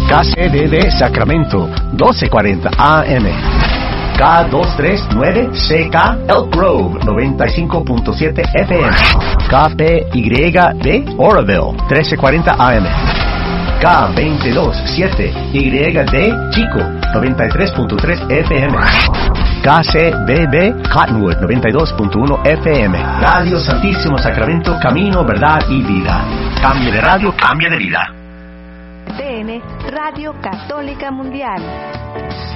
KCDD Sacramento, 1240 AM. K239CK Elk Grove, 95.7 FM. KPYD Oroville, 1340 AM. K227YD Chico, 93.3 FM. KCBB Cottonwood, 92.1 FM. Radio Santísimo Sacramento, camino, verdad y vida. Cambio de radio, cambio de vida. TN Radio Católica Mundial.